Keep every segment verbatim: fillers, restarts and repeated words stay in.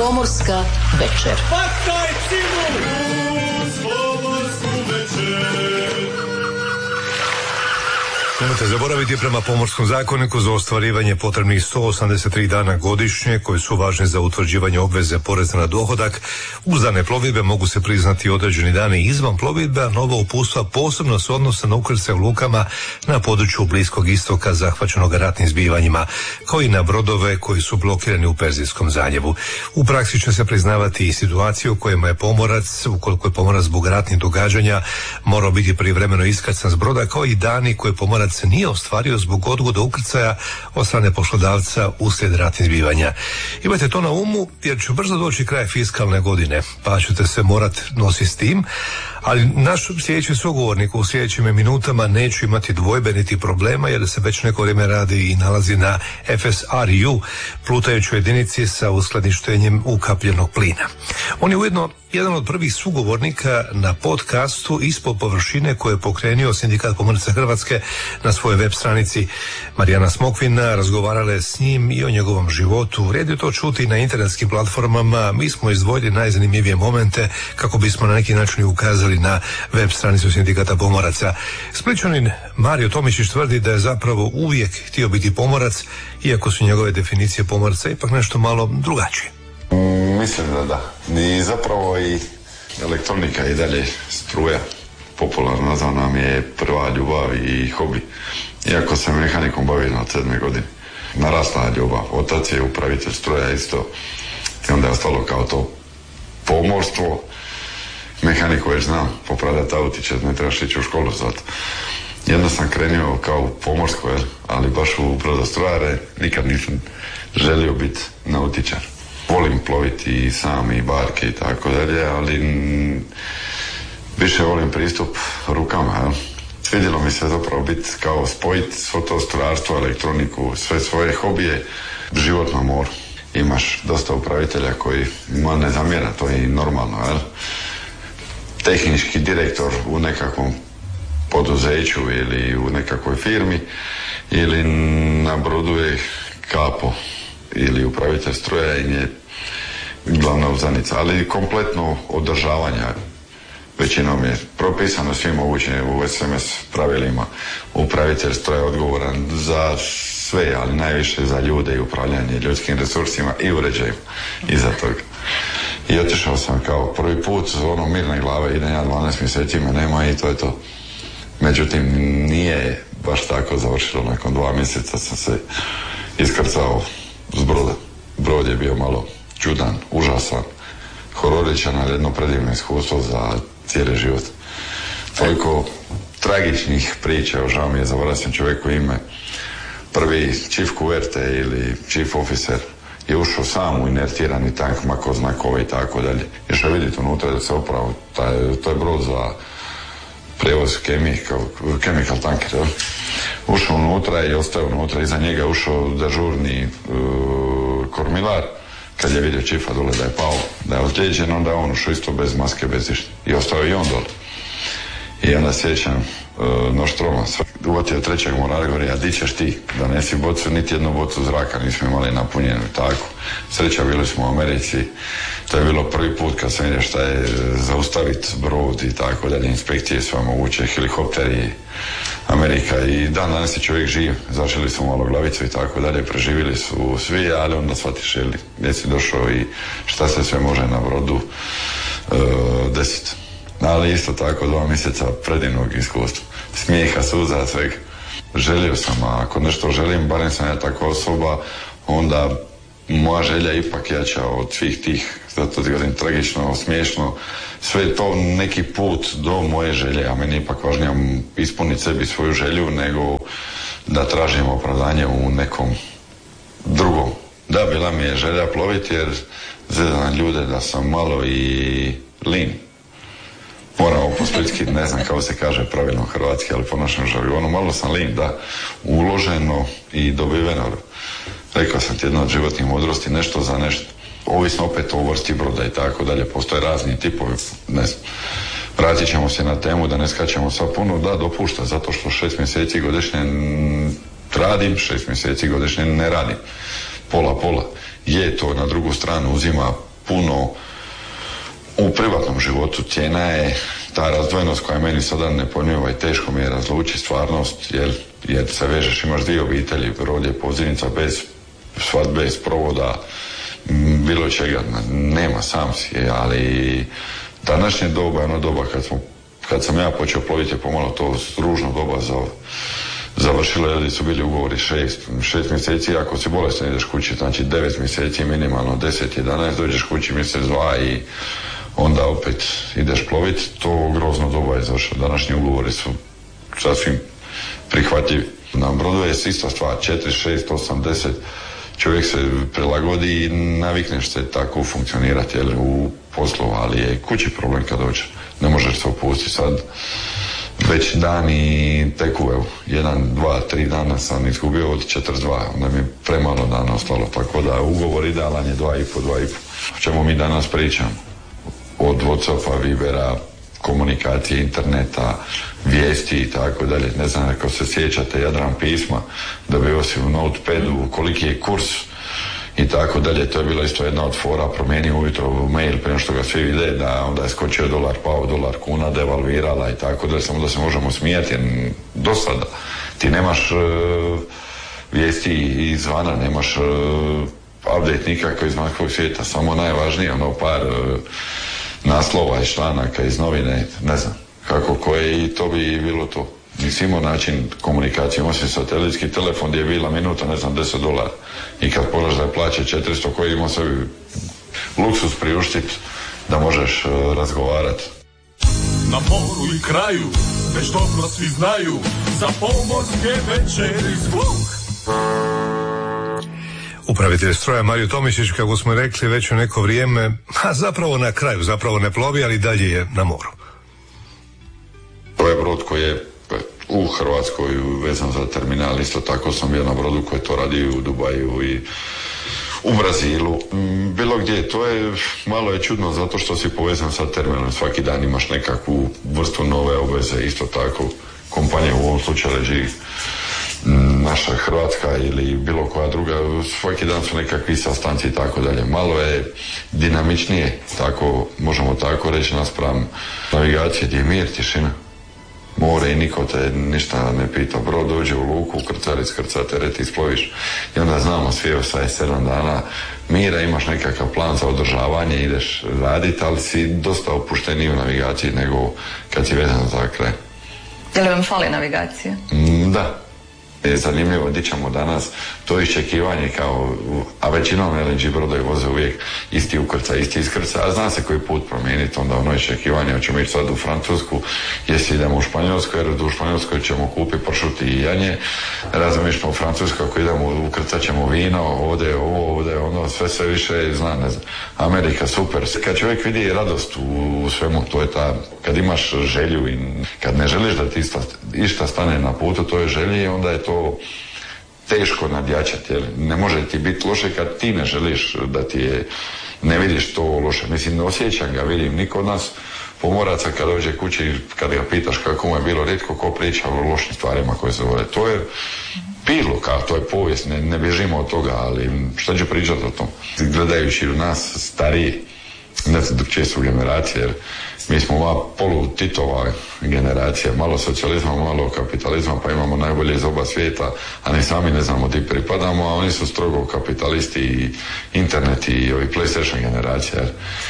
Pomorska večer. Pakaj cimu uz pomorsku večer. Nemojte zaboraviti, prema Pomorskom zakoniku za ostvarivanje potrebnih sto osamdeset tri dana godišnje koji su važni za utvrđivanje obveze poreza na dohodak, uz dane plovidbe mogu se priznati određeni dani izvan plovidbe, a nova uputstva posebno se odnose na ukrcaj u lukama na području Bliskog istoka zahvaćenog ratnim zbivanjima, kao i na brodove koji su blokirani u Perzijskom zaljevu. U praksi će se priznavati i situacije u kojima je pomorac, ukoliko je pomorac zbog ratnih događanja morao biti privremeno iskrcan s broda, kao i dani koje pomorac se nije ostvario zbog odgode ukrcaja od strane poslodavca uslijed ratnih zbivanja. Imajte to na umu, jer će brzo doći kraj fiskalne godine, pa ćete se morati nositi s tim, ali naš sljedeći sugovornik u sljedećim minutama neće imati dvojbe niti problema, jer se već neko vrijeme radi i nalazi na F S R U, plutajućoj jedinici sa uskladištenjem ukapljenog plina. On je ujedno jedan od prvih sugovornika na podcastu Ispod površine koje je pokrenio Sindikat pomoraca Hrvatske na svojoj web stranici. Marijana Smokvina razgovarala je s njim i o njegovom životu. Vrijedi to čuti na internetskim platformama. Mi smo izdvojili najzanimljivije momente kako bismo na neki način ukazali na web stranicu Sindikata pomoraca. Splićanin Mario Tomišić tvrdi da je zapravo uvijek htio biti pomorac, iako su njegove definicije pomorca ipak nešto malo drugačije. Mislim da da. I zapravo i elektronika i dalje struja. Popularno nazvan nam je prva ljubav i hobi. Iako se mehanikom bavim od sedme godine. Narasla je ljubav. Otac je upravitelj struja isto. I onda je ostalo kao to pomorstvo. Mehaniku već znam, popravljati autiće, ne trebaš ići u školu zato. Jedno sam krenuo kao pomorsko, ali baš u brodostrojare nikad nisam želio biti nautičar. Volim ploviti i sam i barke i tako dalje, ali m, više volim pristup rukama. Jel? Svidjelo mi se zapravo biti kao spojiti svo to strojarstvo, elektroniku, sve svoje hobije, život na moru. Imaš dosta upravitelja koji ma ne zamjera, to je i normalno. Jel? Tehnički direktor u nekakvom poduzeću ili u nekakvoj firmi ili na brodu je kapo ili upravitelj stroja i je glavna uzanica, ali kompletno održavanja većinom je propisano svim mogućim u S M S pravilima. Upravitelj stroja je odgovoran za sve, ali najviše za ljude i upravljanje ljudskim resursima i uređajima iza toga. I otišao sam kao prvi put z ono mirne glave, idem ja dvanaest mjeseci me nema i to je to. Međutim, nije baš tako završilo. Nakon dva mjeseca sam se iskrcao s broda. Brod je bio malo čudan, užasan, hororičan, ali jedno predivno iskustvo za cijeli život. Toliko tragičnih priča, žao mi je, zaboravio sam čovjeku ime. Prvi chief kuverte ili chief officer je ušao sam u inertirani tank, mako znakove i tako dalje. Još je vidjeti unutra da se opravo, taj, to je brod za prevoz chemical, chemical tanker, jel? Ušao unutra i ostao unutra, iza njega ušao dežurni uh, kormilar, kad je vidio čifa dole da je pao, da je ozlijeđen, onda je on ušao isto bez maske, bez išta. I ostao i on dole. I onda sjećam uh, noštroma, uvotio trećeg morala, govori, a di ćeš ti, donesi bocu, niti jednu bocu zraka nismo imali napunjenu, tako. Sreća, bili smo u Americi, to je bilo prvi put kad sam vidio šta je zaustaviti brod i tako dalje, inspekcije sve moguće, helikopteri, Amerika i dan danas je čovjek živ, začeli su malo glavicu i tako dalje, preživjeli su svi, ali onda shvatiš gdje si došao i šta se sve može na brodu uh, desiti. Ali isto tako dva mjeseca predivnog iskustva, smijeha, suza, svega. Želio sam, a ako nešto želim, barem sam ja takva osoba, onda moja želja je ipak jača od svih tih, zato ti govorim, tragično, smiješno, sve je to neki put do moje želje, a meni je ipak važnije ispuniti sebi svoju želju nego da tražim opravdanje u nekom drugom. Da, bila mi je želja ploviti jer zezam ljude da sam malo i lin. Moramo po splitski, ne znam kako se kaže pravilno hrvatski, ali po našem žargonu, malo sam lin, da, uloženo i dobiveno. Rekao sam ti, jedno od životnih mudrosti, nešto za nešto. Ovisno opet o vrsti broda i tako dalje, postoje razni tipovi, ne znam. Vratit ćemo se na temu da ne skačemo sa puno, da, dopušta, zato što šest mjeseci godišnje radim, šest mjeseci godišnje ne radim. Pola, pola. Je to na drugu stranu uzima puno u privatnom životu. Cijena je ta razdvojenost koja je meni sada nepojmljiva i teško mi je razlučiti stvarnost, jer, jer se vežeš, imaš dvije obitelji, rod je pozivnica bez svadbe, bez provoda, bilo čega, nema, sam si, ali današnje doba je ono doba kad, smo, kad sam ja počeo ploviti je pomalo to ružno doba za završilo, jer su bili ugovori šest, šest mjeseci, ako si bolestan ideš kući, znači devet mjeseci minimalno, deset, jedanaest, dođeš kući mjesec, dva i onda opet ideš ploviti, to grozno doba je završilo. Današnji ugovori su sasvim prihvatljivi. Na brodu je ista stvar, četiri, šest, osam, deset, čovjek se prilagodi i navikneš se tako funkcionirati, jer u poslu, ali je kući problem kad dođe. Ne možeš se opustiti sad. Već dan i tek u jedan, dva, tri dana sam izgubio od četrdeset dva, onda mi je premalo dana ostalo, tako da ugovor idealan je dva i po, dva i po. O čemu mi danas pričamo? Od WhatsAppa, Vibera, komunikacije, interneta, vijesti i tako dalje. Ne znam, ako se sjećate Jadran pisma, da bi osim u notepadu koliki je kurs i tako dalje, to je bila isto jedna od fora, promijenio ujutro mail prema što ga svi vide, da onda je skočio dolar, pao dolar, kuna devalvirala i tako dalje, samo da se možemo smijati, jer do sada ti nemaš uh, vijesti izvana, nemaš uh, update nikako iz vanjskog svijeta, samo najvažnije, ono par uh, naslova i članaka iz novine, ne znam kako koje, i to bi bilo to. Nisi imao način komunikacije, imao si satelitski telefon gdje je bila minuta, ne znam, deset dolara. I kad pogledaš da je plaće četiristo, koji imao sebi luksus priuštiti da možeš uh, razgovarati. Na moru i kraju, već dobro svi znaju, za pomorske večeri zvuk. Upravitelj stroja Mario Tomišić, kako smo rekli, već u neko vrijeme, a zapravo na kraju, zapravo ne plovi, ali dalje je na moru. To je brod koji je u Hrvatskoj vezan za terminal, isto tako sam bio na brodu koji to radi u Dubaju i u Brazilu, bilo gdje. To je, malo je čudno zato što si povezan sa terminalom, svaki dan imaš nekakvu vrstu nove obveze, isto tako kompanija, u ovom slučaju leži naša Hrvatska ili bilo koja druga, svaki dan su nekakvi sastanci i tako dalje. Malo je dinamičnije, tako, možemo tako reći, naspram navigacije gdje je mir, tišina, more i niko te ništa ne pita. Brod dođe u luku, ukrcar, iskrca, teret, isploviš i onda znamo svi ostaje sedam dana mira, imaš nekakav plan za održavanje, ideš raditi, ali si dosta opušteniji u navigaciji nego kad si vezan za kraj. Je li vam fali navigacija? Mm, da. Je zanimljivo, di ćemo danas, to iščekivanje kao, a većinom L N G brodovi voze uvijek isti ukrca, isti iskrca, a zna se koji put promijeniti, onda ono iščekivanje, hoćemo ići sad u Francusku, jesi idemo u Španjolsku, jer u Španjolskoj ćemo kupiti pršut i janje, razumiješ, pa u Francusku ako idemo ukrcat ćemo vino, ovdje ovo, ovdje ono, sve sve više, zna, ne znam, Amerika super. Kad čovjek vidi radost u, u svemu, to je ta, kad imaš želju i kad ne želiš da ti ista, išta stane na putu, to je želje i onda je to teško nadjačati, jer ne može ti biti loše kad ti ne želiš da ti je, ne vidiš to loše. Mislim, ne osjećam ga, vidim, niko od nas pomoraca kad dođe kući, kad ga pitaš kako mu je bilo, rijetko ko priča o lošim stvarima koje se vole. To je bilo, kao, to je povijest, ne, ne bježimo od toga, ali šta ću pričati o tom? Gledajući u nas stariji, ne znam čije su generacije, jer mi smo ova polu-Titova generacija, malo socijalizma, malo kapitalizma, pa imamo najbolje iz oba svijeta, a ni sami ne znamo di pripadamo, a oni su strogo kapitalisti i internet i ovi PlayStation generacija.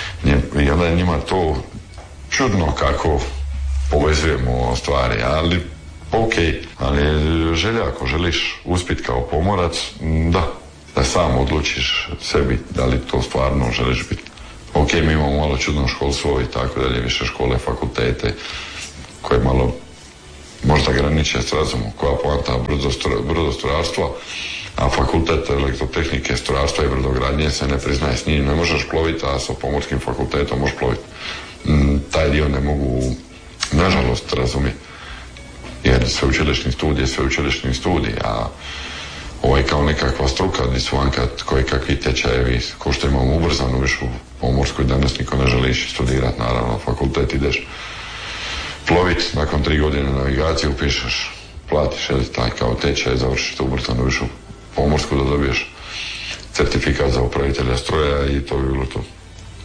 I onda je njima to čudno kako povezujemo stvari, ali ok, ali želja, ako želiš uspjeti kao pomorac, da, da sam odlučiš sebi da li to stvarno želiš biti. Ok, mi imamo malo čudno školstvo i tako dalje, više škole, fakultete, koje malo možda graniče s razumom, koja poanta brodostrojarstva, a fakultet elektrotehnike, strojarstva i brodogradnje se ne priznaje, s njim ne možeš ploviti, a sa pomorskim fakultetom možeš ploviti. Taj dio ne mogu, nažalost, razumjeti, jer sveučilišni studij je sveučilišni studij, a ovo je kao nekakva struka gdje su vanka koji kakvi tečajevi, ko što imamo ubrzanu višu pomorsku i danas niko ne želi ići studirati, naravno, fakultet ideš ploviti, nakon tri godine navigacije upišeš, platiš, jel, taj kao tečaj, završiš tu ubrzanu višu pomorsku da dobiješ certifikat za upravitelja stroja i to bi bilo to.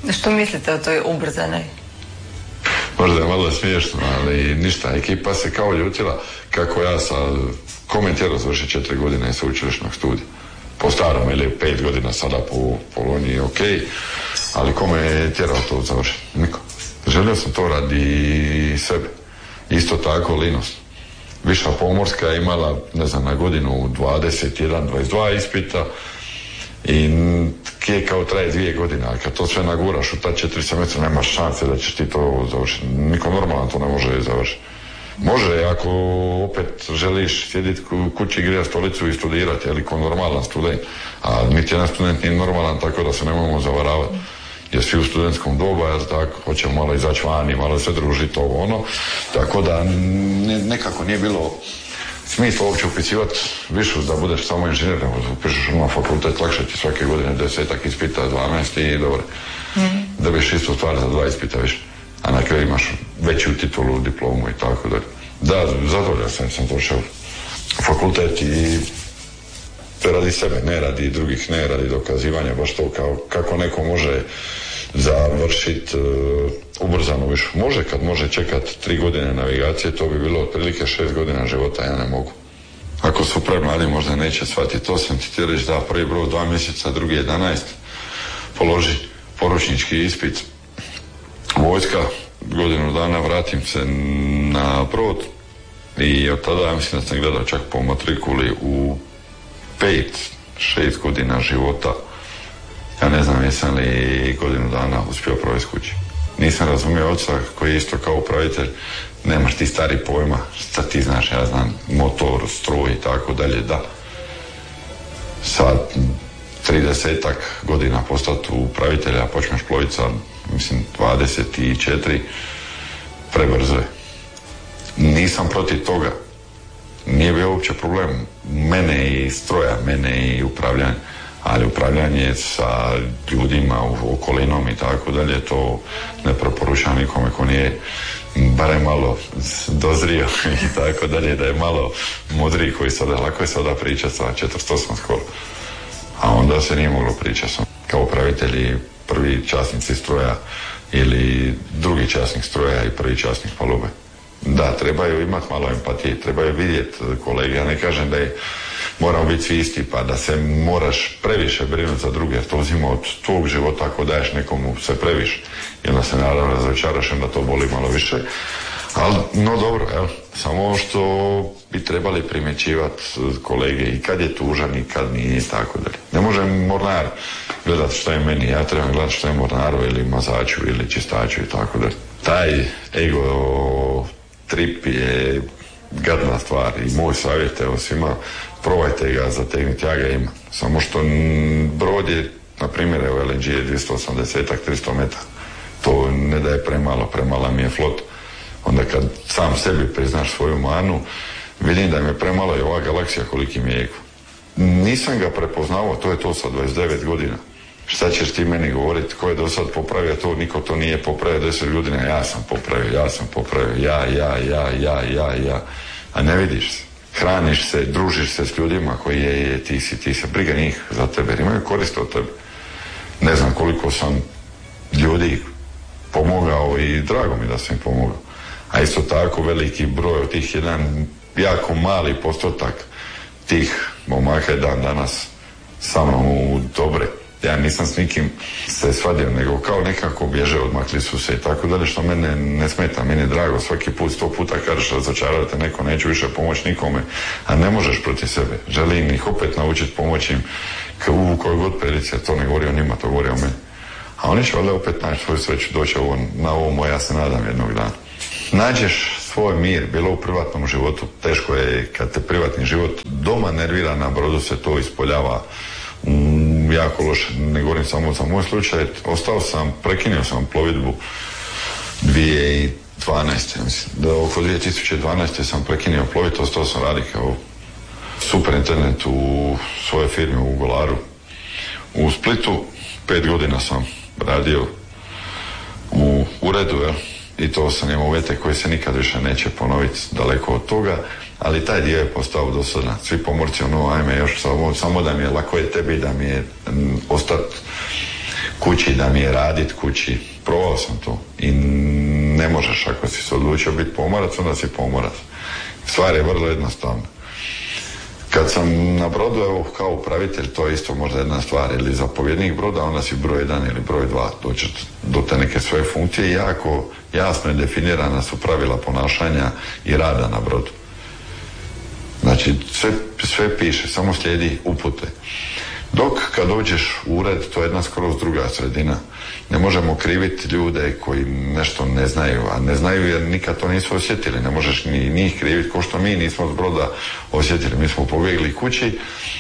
Što mislite o toj ubrzanoj? Možda je malo smiješno, ali ništa. Ekipa se kao ljutila kako ja sa komentjerom završio četiri godine sveučilišnog studija. Po starom ili pet godina sada po Poloniji, ok, ali kome je tjerao to završiti? Niko. Želio sam to radi sebe. Isto tako Linos. Viša pomorska je imala, ne znam, na godinu dvadeset jedan dvadeset dva ispita i kje kao traje dvije godine, ali kad to sve naguraš u ta četiri semestra nemaš šanse da ćeš ti to završiti. Niko normalan to ne može završiti. Može, ako opet želiš sjediti kući, grijati stolicu i studirati, ali ko normalan student. A niti jedan student nije normalan, tako da se ne možemo zavaravati. Jer svi u studentskom doba, jer tako, hoćemo malo izaći vani, malo se družiti, ovo ono. Tako da ne, nekako nije bilo smisla uopće upisivati višu da budeš samo inženjer, nego upišeš na fakultet, lakše ti svake godine desetak ispita, dvanaest i dobro. Mm-hmm. Dobiš istu stvar za dva ispita više. A na kraju imaš veću titulu, diplomu i tako dalje. Da, zadovoljan sam, sam došao fakultet i radi sebe, ne radi drugih, ne radi dokazivanja, baš to kao kako neko može završiti uh, ubrzano višu. Može, kad može čekati tri godine navigacije, to bi bilo otprilike šest godina života, ja ne mogu. Ako su premladi, možda neće shvatiti. To sam ti htio reći, da prvi brod dva mjeseca, drugi jedanaest, položi poručnički ispit. Vojska, godinu dana vratim se na brod i od tada ja mislim da sam gledao čak po matrikuli u pet, šest godina života. Ja ne znam jesam li godinu dana uspio provesti kući. Nisam razumio oca koji je isto kao upravitelj, nemaš ti stari pojma, šta ti znaš, ja znam, motor, struj i tako dalje, da. Sad, tridesetak godina postati upravitelja, počneš ploviti sa, mislim, dvadeset četiri, prebrzo je. Nisam protiv toga. Nije bio uopće problem mene i stroja, mene i upravljanje, ali upravljanje sa ljudima, okolinom i tako dalje, to ne preporučam nikome ko nije barem malo dozrio i tako dalje, da je malo mudriji koji sada, lako je sada pričati sa četrdeset osam skoro. A onda se nije moglo pričati sam kao upravitelji, prvi časnici stroja ili drugi časnik stroja i prvi časnik palube. Da, trebaju imati malo empatije, trebaju vidjeti kolege. Ja ne kažem da je moramo biti svi isti, pa da se moraš previše brinuti za druge, jer to uzima od tvog života ako daješ nekomu sve previše. I onda se naravno razočaraš, onda to boli malo više. Ali, no dobro, evo, samo što bi trebali primjećivati kolege i kad je tužan i kad nije i tako dalje. Ne može mornar gledati što je meni, ja trebam gledati što je mornaru ili mazaču ili čistaču i tako dalje. Taj ego trip je gadna stvar i moj savjet evo svima, probajte ga zategniti, ja ga imam. Samo što brod je, na primjer, evo L N G je dvjesto osamdeset tristo metara. To ne da je premalo, premala mi je flota. Onda kad sam sebi priznaš svoju manu, vidim da mi je premalo i ova galaksija koliki mi je ego. Nisam ga prepoznavao, to je to sa dvadeset devet godina. Šta ćeš ti meni govoriti, ko je do sad popravio to, niko to nije popravio, deset godina, ja sam popravio, ja sam popravio, ja, ja, ja, ja, ja, ja. A ne vidiš se. Hraniš se, družiš se s ljudima koji je, je, ti si, ti se, briga njih za tebe, jer imaju korist od tebe. Ne znam koliko sam ljudi pomogao i drago mi da sam im pomogao. A isto tako veliki broj od tih jedan jako mali postotak tih momaka je dan danas sa mnom u dobre. Ja nisam s nikim se svadio, nego kao nekako bježe, odmakli su se i tako dalje, što mene ne smeta, meni je drago, svaki put, sto puta kažeš razočaravate neko, neću više pomoći nikome, a ne možeš protiv sebe. Želim ih opet naučiti pomoći im u kojoj god prilici, to ne govori o njima, to govori o meni. A oni će valjda opet naći svoju sreću, doći ovo, na ovo moje, ja se nadam jednog dana. Nađeš svoj mir, bilo u privatnom životu, teško je kad te privatni život doma nervira, na brodu se to ispoljava mm, jako loše, ne govorim samo za moj slučaj, ostao sam, prekinuo sam plovidbu dvije tisuće dvanaeste. Mislim, da oko dvije tisuće dvanaeste sam prekinuo ploviti, ostao sam raditi kao superintendent u svojoj firmi u Golaru u Splitu. Pet godina sam radio u uredu, jel? I to sam imao uvjete koji se nikad više neće ponoviti daleko od toga, ali taj dio je postao dosadan. Svi pomorci, ono, ajme još samo, samo da mi je lako je tebi, da mi je m, ostati kući, da mi je radit kući. Probao sam to i ne možeš, ako si se odlučio biti pomorac, onda si pomorac. Stvar je vrlo jednostavna. Kad sam na brodu, evo, kao upravitelj, to je isto možda jedna stvar, ili zapovjednik broda, onda si broj jedan ili broj dva, doći do te neke svoje funkcije. Jako jasno je definirana su pravila ponašanja i rada na brodu. Znači, sve, sve piše, samo slijedi upute. Dok kad dođeš u ured, to je jedna skroz druga sredina. Ne možemo kriviti ljude koji nešto ne znaju, a ne znaju jer nikad to nisu osjetili. Ne možeš ni njih kriviti, kao što mi nismo s broda osjetili. Mi smo pobjegli kući,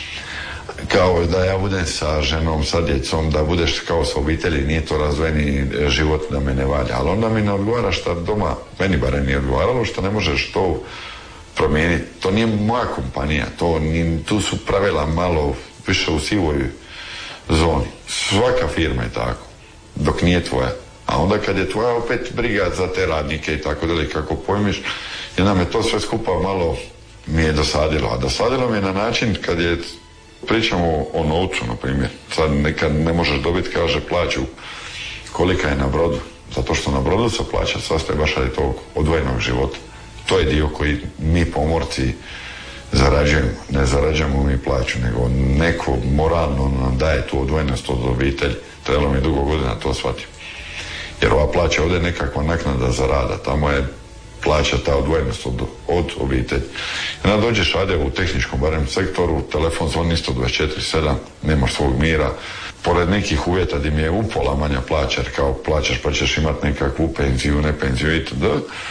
kao da ja budem sa ženom, sa djecom, da budeš kao sa obitelji, nije to razdvojeni život, da me ne valja. Ali onda mi ne odgovara što doma, meni barem nije odgovaralo, što ne možeš to promijeniti. To nije moja kompanija, to, tu su pravila malo više u sivoj zoni. Svaka firma je tako, dok nije tvoja. A onda kad je tvoja, opet briga za te radnike i tako dalje, kako pojmiš, jer me to sve skupa malo mi je dosadilo. A dosadilo mi je na način kad je, pričamo o novcu, na primjer. Sad nekad ne možeš dobiti, kaže, plaću kolika je na brodu. Zato što na brodu se plaća sastoje baš radi tog odvojenog života. To je dio koji mi pomorci zarađujemo. Ne zarađujemo mi plaću, nego neko moralno nam daje tu odvojenost od obitelji. Trebalo mi dugo godina to shvatiti. Jer ova plaća ovdje je nekakva naknada za rada. Tamo je plaća ta odvojenost od, od obitelji. I onda dođeš, ajde, u tehničkom barem sektoru, telefon zvoni isto dvadeset četiri sedam, nemaš svog mira. Pored nekih uvjeta gdje mi je upola manja plaća, jer kao plaćaš pa ćeš imati nekakvu penziju, ne penziju itd.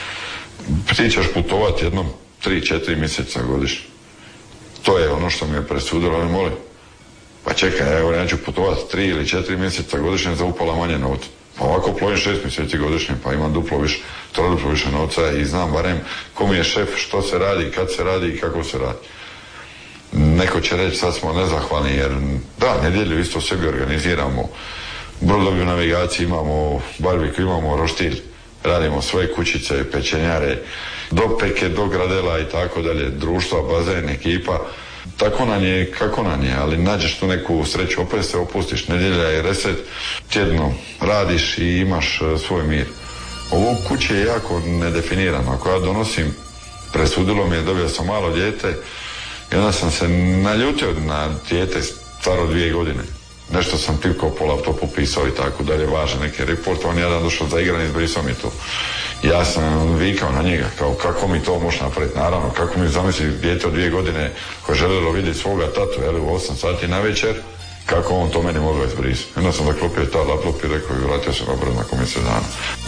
Ti ćeš putovati jednom tri četiri mjeseca godišnje. To je ono što mi je presudilo, ali molim, pa čekaj, evo ja ću putovati tri ili četiri mjeseca godišnje za upola manje novca. Pa ovako plovim šest mjeseci godišnje, pa imam duplo više, troduplo više novca i znam barem ko mi je šef, što se radi, kad se radi i kako se radi. Neko će reći sad smo nezahvalni jer da, nedjelju isto sebi organiziramo, brodovi u navigaciji imamo, barbiku imamo, roštilj, radimo svoje kućice, pečenjare, do peke, do gradela i tako dalje, društva, bazen, ekipa. Tako nam je, kako nam je, ali nađeš tu neku sreću, opet se opustiš, nedjelja je reset, tjedno radiš i imaš svoj mir. Ovo kuće je jako nedefinirano. Ako ja donosim, presudilo mi je, dobio sam malo dijete i onda sam se naljutio na dijete staro dvije godine. Nešto sam tipkao po laptopu, pisao i tako dalje, važe neke reporte, on je jedan došao za igran, izbrisao mi to. Ja sam vikao na njega, kao kako mi to može napraviti, naravno, kako mi zamisli dijete od dvije godine koje želelo vidjeti svoga tatu, jel, u osam sati na večer, kako on to meni mogao izbrisati. Onda sam zaklopio ta laptop i rekao i vratio se na brod nakon mjesec dana.